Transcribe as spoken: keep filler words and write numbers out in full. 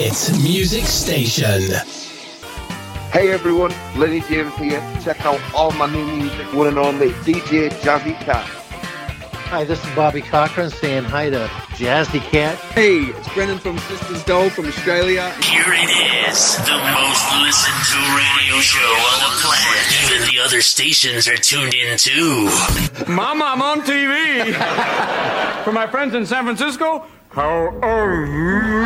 hit music station. Hey everyone, Lenny James here. Check out all my new music, one and only D J Jazzy Cat. Hi, this is Bobby Cochran saying hi to Jazzy Cat. Hey, it's Brendan from Sisters Doll from Australia. Here it is, the most listened to radio show on the planet. Even the other stations are tuned in too. Mama, I'm on T V. For my friends in San Francisco, how are you?